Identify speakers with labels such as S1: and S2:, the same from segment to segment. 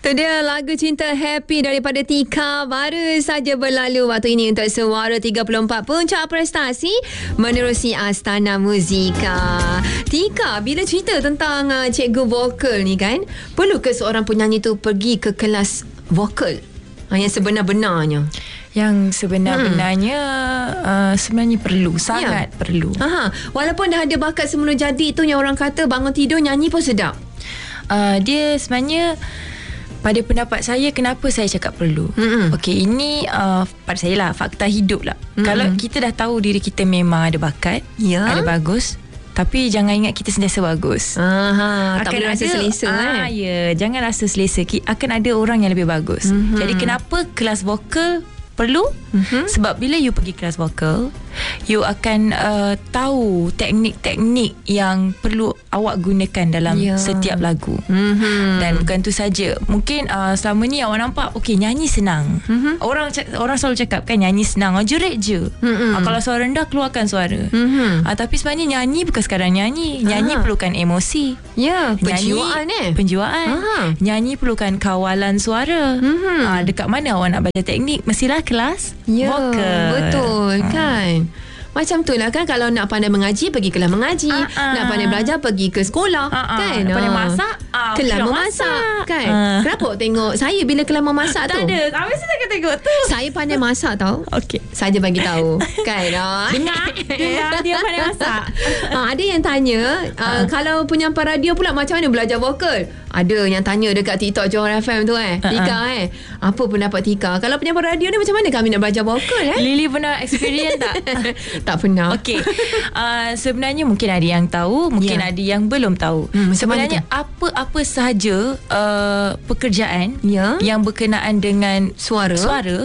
S1: Itu dia lagu Cinta Happy daripada Tika. Baru saja berlalu waktu ini untuk Suara 34 Puncak Prestasi menerusi Astana Muzika. Tika, bila cerita tentang cikgu vokal ni kan, perlu ke seorang penyanyi tu pergi ke kelas vokal yang sebenar-benarnya?
S2: Yang sebenar-benarnya sebenarnya perlu, sangat perlu.
S1: Walaupun dah ada bakat semula jadi tu, yang orang kata bangun tidur nyanyi pun sedap.
S2: Dia sebenarnya, pada pendapat saya, kenapa saya cakap perlu? Okey, ini pada saya lah, fakta hidup lah. Kalau kita dah tahu diri kita memang ada bakat, ada bagus, tapi jangan ingat kita sentiasa bagus.
S1: Tak boleh rasa selesa.
S2: Jangan rasa selesa. Akan ada orang yang lebih bagus. Jadi kenapa kelas vokal perlu? Sebab bila you pergi kelas vokal, you akan tahu teknik-teknik yang perlu awak gunakan dalam setiap lagu. Dan bukan tu saja. Mungkin selama ni awak nampak okey, nyanyi senang. Orang selalu cakap kan, nyanyi senang, jerit je. Kalau suara rendah, keluarkan suara. Tapi sebenarnya nyanyi bukan sekadar nyanyi. Nyanyi perlukan emosi.
S1: Penjiwaan.
S2: Penjiwaan. Nyanyi perlukan kawalan suara. Dekat mana awak nak belajar teknik? Mestilah kelas vokal.
S1: Betul kan? Macam tu lah kan, kalau nak pandai mengaji, pergi kelas mengaji. Nak pandai belajar, pergi ke sekolah. Kan?
S2: Pandai masak,
S1: kelas memasak. Kan? Kenapa awak tengok saya bila kelas memasak tu?
S2: Tak ada. Habis saya akan tengok tu.
S1: Saya pandai masak tau.
S2: Okey.
S1: Saja bagi tahu. Kan?
S2: Dengar dia pandai masak.
S1: Ada yang tanya, kalau penyampai radio pula macam mana belajar vokal? Ada yang tanya dekat TikTok Johor FM tu Tika apa pendapat Tika? Kalau penyampai radio ni macam mana kami nak belajar vokal
S2: Lily pernah experience tak?
S1: Tak pernah.
S2: Okey. Sebenarnya mungkin ada yang tahu, mungkin ada yang belum tahu. Sebenarnya apa sahaja pekerjaan yang berkenaan dengan suara,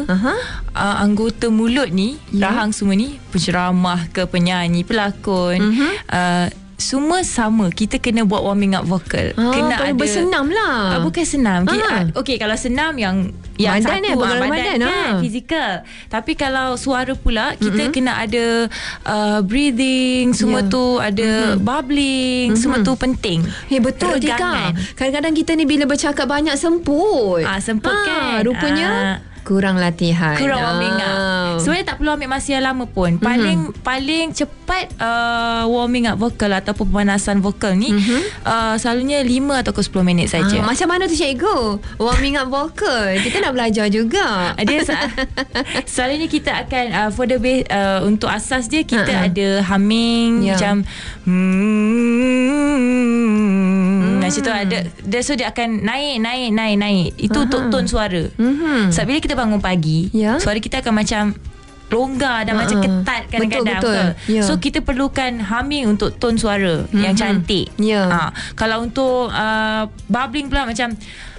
S2: anggota mulut ni, rahang semua ni, penceramah ke, penyanyi, pelakon, semua sama. Kita kena buat warming up vokal. Kena ada
S1: bersenam lah.
S2: Bukan senam. Okey, kalau senam yang
S1: badan
S2: satu
S1: badan
S2: kan, fizikal. Tapi kalau suara pula, kita kena ada breathing, semua tu ada bubbling, semua tu penting.
S1: Betul Tika. Kadang-kadang kita ni bila bercakap banyak semput.
S2: Semput kan.
S1: Rupanya kurang latihan,
S2: kurang warming up. Sebenarnya tak perlu ambil masa yang lama pun. Paling cepat warming up vokal ataupun pemanasan vokal ni selalunya 5 atau 10 minit saja.
S1: Macam mana tu cikgu warming up vokal? Kita nak belajar juga.
S2: Dia selalunya kita akan for the base, untuk asas dia kita ada humming macam macam tu ada. So dia akan naik. Itu untuk tone suara. Sebab bila kita bangun pagi, suara kita akan macam longgar dan macam ketat kadang-kadang. Betul. So kita perlukan humming untuk tone suara yang cantik. Kalau untuk bubbling pula macam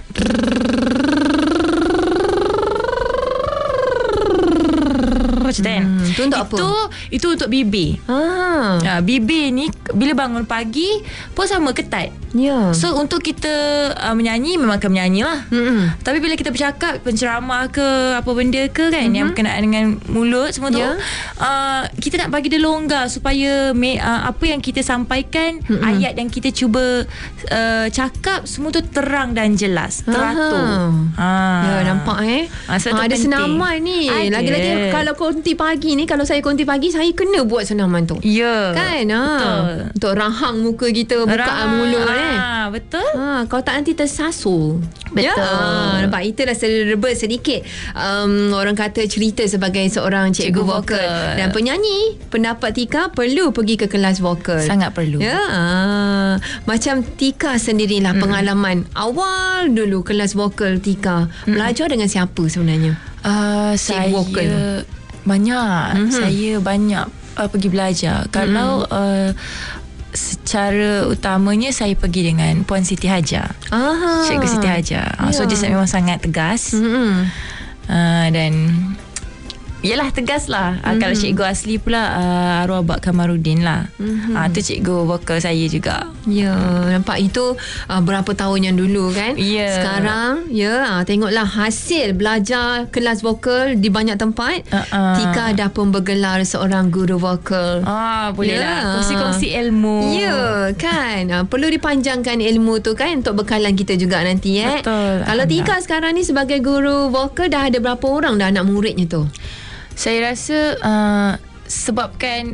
S1: itu untuk apa?
S2: Itu untuk bibir. Bibir ni bila bangun pagi pun sama ketat. So untuk kita menyanyi, memang akan menyanyi lah. Tapi bila kita bercakap, penceramah ke apa benda ke kan, yang berkenaan dengan mulut semua tu, kita nak bagi dia longgar supaya apa yang kita sampaikan, ayat yang kita cuba cakap, semua tu terang dan jelas, teratur.
S1: Nampak ada senaman ni. Lagi-lagi kalau konti pagi ni, kalau saya konti pagi, saya kena buat senaman tu. Kan? Betul. Untuk rahang muka kita, bukaan mulut.
S2: Betul.
S1: Kalau tak nanti tersasul.
S2: Betul.
S1: Nampak, itu dah serba sedikit orang kata cerita sebagai seorang cikgu vokal dan penyanyi. Pendapat Tika, perlu pergi ke kelas vokal.
S2: Sangat perlu.
S1: Macam Tika sendirilah, pengalaman awal dulu kelas vokal Tika, belajar dengan siapa sebenarnya?
S2: Saya vokal banyak. Saya banyak pergi belajar. Kalau secara utamanya saya pergi dengan Puan Siti Hajar. Cikgu Siti Hajar. So dia memang sangat tegas. Dan Yelah, tegas lah. Kalau cikgu asli pula arwah Abang Kamarudin lah. Tu cikgu vokal saya juga.
S1: Ya, nampak itu berapa tahun yang dulu kan. Sekarang tengoklah hasil belajar kelas vokal di banyak tempat. Tika dah pun bergelar seorang guru vokal.
S2: Boleh lah kongsi-kongsi ilmu.
S1: Ya kan, perlu dipanjangkan ilmu tu kan untuk bekalan kita juga nanti.
S2: Betul.
S1: Kalau Tika sekarang ni sebagai guru vokal dah ada berapa orang dah anak muridnya tu?
S2: Saya rasa sebabkan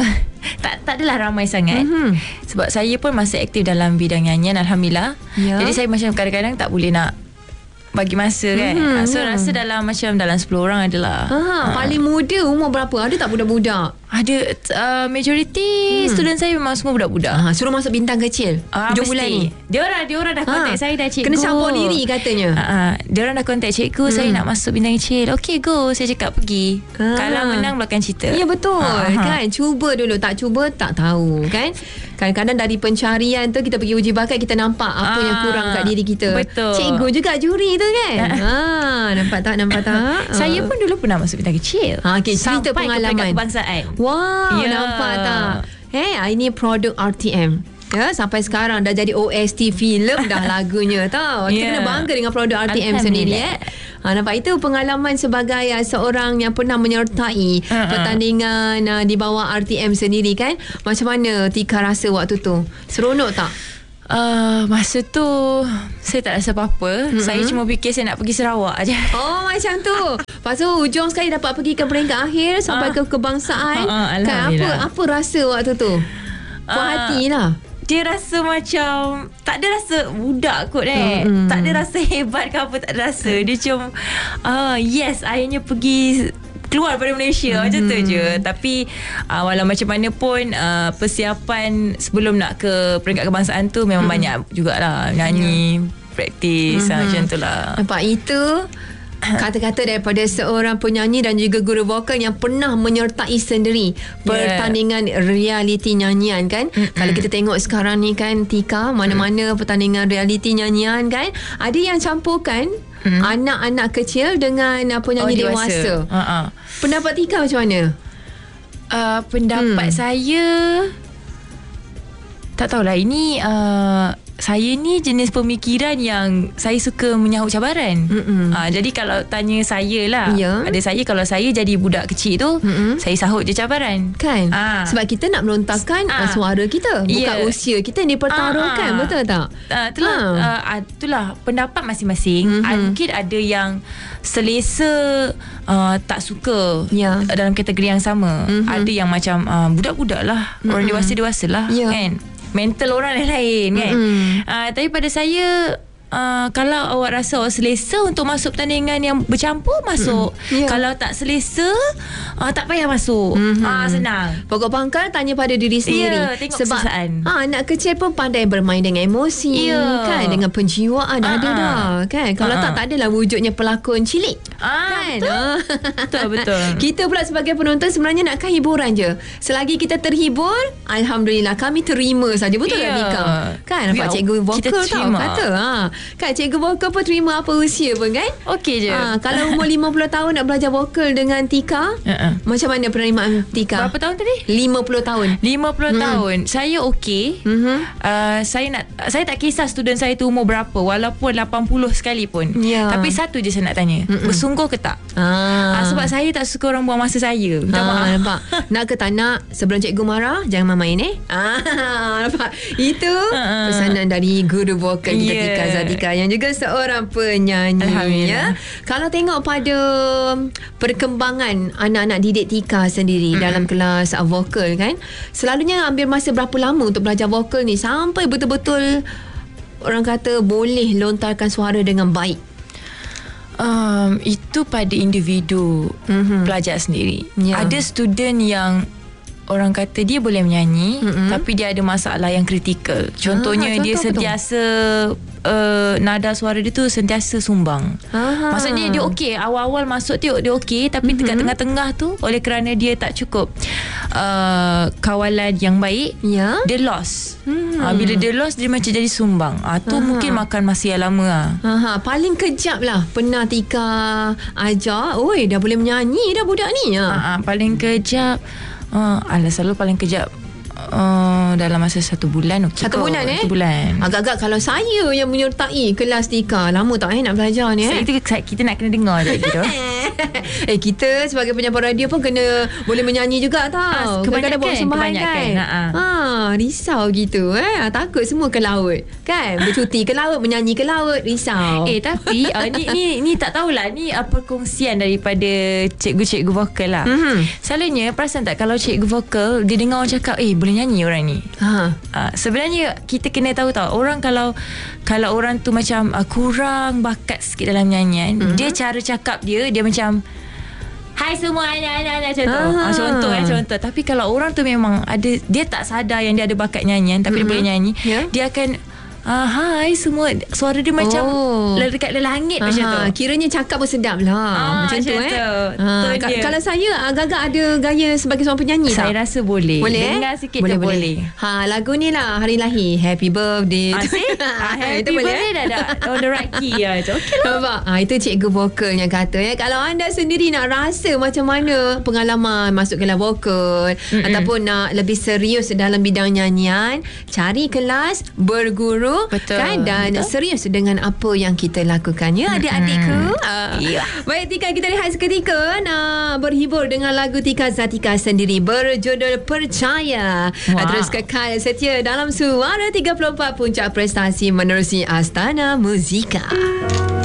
S2: tak adalah ramai sangat. Sebab saya pun masih aktif dalam bidang nyanyian, alhamdulillah. Jadi saya macam kadang-kadang tak boleh nak bagi masa kan. So rasa dalam 10 orang adalah.
S1: Paling muda umur berapa? Ada tak budak-budak?
S2: Ada majoriti student saya memang semua budak-budak.
S1: Suruh masuk bintang kecil hujung bulan ni.
S2: Dia orang dah kontak saya dah, cikgu.
S1: Kena campur diri katanya.
S2: Dia orang dah kontak cikgu, saya nak masuk bintang kecil. Okay, go. Saya cakap pergi. Kalau menang belakang cerita.
S1: Ya, betul kan. Cuba dulu, tak cuba tak tahu kan. Kadang-kadang dari pencarian tu kita pergi uji bakat, kita nampak apa yang kurang kat diri kita.
S2: Betul.
S1: Cikgu juga juri tu kan. Nampak tak?
S2: Saya pun dulu pernah masuk bintang kecil.
S1: Okay, cerita
S2: sampai
S1: pengalaman.
S2: ke peringkat kebangsaan.
S1: Wow, nampak tak? Ini produk RTM. Sampai sekarang dah jadi OST filem dah lagunya tau. Kita kena bangga dengan produk RTM sendiri. Nampak itu pengalaman sebagai seorang yang pernah menyertai pertandingan di bawah RTM sendiri kan. Macam mana Tika rasa waktu tu? Seronok tak?
S2: Masa tu saya tak rasa apa-apa. Saya cuma fikir saya nak pergi Sarawak aja.
S1: Oh, macam tu. Lepas tu hujung sekali dapat pergi ke peringkat akhir sampai ke kebangsaan. Kan apa rasa waktu tu? Puas hati lah.
S2: Dia rasa macam tak ada rasa budak kot tak ada rasa hebat ke apa, tak ada rasa. Dia macam yes, akhirnya pergi keluar daripada Malaysia. Macam tu je. Tapi walau macam mana pun persiapan sebelum nak ke peringkat kebangsaan tu memang banyak jugalah. Nyanyi, praktis, macam tu lah.
S1: Nampak itu kata-kata daripada seorang penyanyi dan juga guru vokal yang pernah menyertai sendiri pertandingan realiti nyanyian kan. Kalau kita tengok sekarang ni kan Tika, mana-mana pertandingan realiti nyanyian kan, ada yang campurkan anak-anak kecil dengan penyanyi dewasa. Pendapat Tika macam mana?
S2: Pendapat saya tak tahulah, ini saya ni jenis pemikiran yang saya suka menyahut cabaran. Jadi kalau tanya saya lah, ada saya, kalau saya jadi budak kecil tu, saya sahut je cabaran
S1: kan. Sebab kita nak melontarkan suara kita, bukan usia kita yang dipertaruhkan. Betul tak? Itulah pendapat masing-masing.
S2: Mungkin ada yang selesa tak suka dalam kategori yang sama. Ada yang macam budak-budak lah, orang dewasa-dewasa lah kan. Mental orang lain kan. Tapi pada saya, kalau awak rasa awak selesa untuk masuk pertandingan yang bercampur, masuk. Kalau tak selesa, tak payah masuk. Senang.
S1: Pokok pangkal tanya pada diri sendiri.
S2: Tengok
S1: sebab
S2: kesusahan.
S1: anak kecil pun pandai bermain dengan emosi kan, dengan penjiwaan ada dah kan. Kalau tak adalah wujudnya pelakon cilik kan.
S2: Betul.
S1: Kita pula sebagai penonton sebenarnya nakkan hiburan je. Selagi kita terhibur, alhamdulillah, kami terima saja. Betul tak Nika? Kan nampak cikgu vokal tau kata kan, cikgu vokal pun terima apa usia pun kan.
S2: Okey je.
S1: Kalau umur 50 tahun nak belajar vokal dengan Tika, macam mana penerimaan Tika?
S2: Berapa tahun tadi?
S1: 50 tahun.
S2: 50 tahun. Saya okey. Saya tak kisah student saya tu umur berapa, walaupun 80 sekalipun. Tapi satu je saya nak tanya, bersungguh ke tak? Sebab saya tak suka orang buang masa saya.
S1: Nampak? Nak ke tak nak, sebelum cikgu marah, jangan main nampak? Itu pesanan dari guru vokal kita Tika Zadika yang juga seorang penyanyi. Kalau tengok pada perkembangan anak-anak didik Tika sendiri dalam kelas vokal kan, selalunya ambil masa berapa lama untuk belajar vokal ni sampai betul-betul orang kata boleh lontarkan suara dengan baik?
S2: Itu pada individu pelajar sendiri. Ada student yang orang kata dia boleh menyanyi, tapi dia ada masalah yang kritikal. Contohnya dia sentiasa nada suara dia tu sentiasa sumbang. Maksudnya dia okey, awal-awal masuk dia okey, tapi dekat tengah-tengah tu oleh kerana dia tak cukup kawalan yang baik, dia lost. Bila dia lost, dia macam jadi sumbang. Tu mungkin makan masa yang lama.
S1: Paling kejap lah pernah Tika ajar, oi dah boleh menyanyi dah budak ni.
S2: Paling kejap selalu paling kejap dalam masa 1 bulan. Okay,
S1: 1 bulan
S2: 1 bulan.
S1: Agak-agak kalau saya yang menyertai kelas Tika, lama tak nak belajar ni.
S2: Kita nak kena dengar je gitu.
S1: Kita sebagai penyampai radio pun kena boleh menyanyi juga tau. Kadang-kadang buat persembahan kan. Risau gitu. Takut semua ke laut kan. Bercuti ke laut, menyanyi ke laut, risau.
S2: Tapi ni tak tahulah, ni perkongsian daripada cikgu-cikgu vokal lah. Selalunya perasan tak, kalau cikgu vokal dia dengar orang cakap boleh nyanyi orang ni. Sebenarnya kita kena tahu tau, orang kalau orang tu macam kurang bakat sikit dalam nyanyian, dia cara cakap dia macam hai semua contoh. Tapi kalau orang tu memang ada, dia tak sadar yang dia ada bakat nyanyian, tapi dia boleh nyanyi, dia akan hai semua, suara dia macam dekat langit macam tu.
S1: Kiranya cakap pun sedap lah. Macam tu kalau saya agak-agak ada gaya sebagai seorang penyanyi
S2: saya
S1: tak?
S2: rasa boleh. Dengar sikit boleh.
S1: Lagu ni lah, hari lahir, happy birthday.
S2: Happy birthday dah on the right key lah. Okay lah.
S1: Itu cikgu vokalnya kata kalau anda sendiri nak rasa macam mana pengalaman masuk kelas vokal, ataupun nak lebih serius dalam bidang nyanyian, cari kelas, berguru.
S2: Betul.
S1: Kan? Dan serius dengan apa yang kita lakukan, ya adik-adikku. Baik Tika, kita lihat seketika nak berhibur dengan lagu Tika Zatika sendiri berjudul Percaya. Terus kekal setia dalam Suara 34 Puncak Prestasi menerusi Astana Muzika.